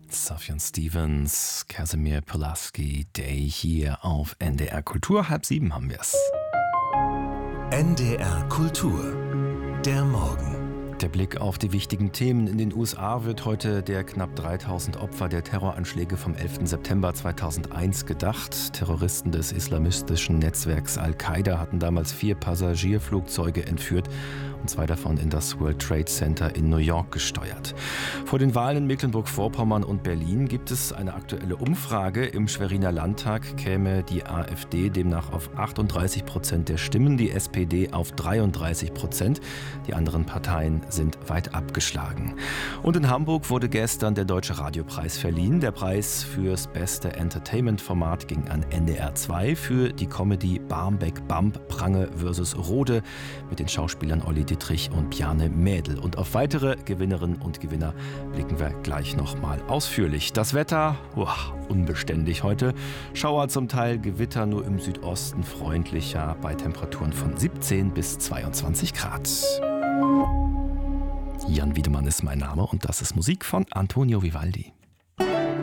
Sufjan Stevens, Casimir Pulaski, Day hier auf NDR Kultur. 6:30 haben wir es. NDR Kultur, der Morgen. Der Blick auf die wichtigen Themen. In den USA wird heute der knapp 3000 Opfer der Terroranschläge vom 11. September 2001 gedacht. Terroristen des islamistischen Netzwerks Al-Qaida hatten damals 4 Passagierflugzeuge entführt und 2 davon in das World Trade Center in New York gesteuert. Vor den Wahlen in Mecklenburg-Vorpommern und Berlin gibt es eine aktuelle Umfrage. Im Schweriner Landtag käme die AfD demnach auf 38% der Stimmen, die SPD auf 33%. Die anderen Parteien sind weit abgeschlagen. Und in Hamburg wurde gestern der Deutsche Radiopreis verliehen. Der Preis fürs beste Entertainment-Format ging an NDR 2 für die Comedy Barmbek-Bamb, Prange vs. Rode mit den Schauspielern Olli Dittrich und Bjarne Mädel. Und auf weitere Gewinnerinnen und Gewinner blicken wir gleich nochmal ausführlich. Das Wetter, unbeständig heute. Schauer zum Teil, Gewitter nur im Südosten, freundlicher bei Temperaturen von 17 bis 22 Grad. Jan Wiedemann ist mein Name und das ist Musik von Antonio Vivaldi.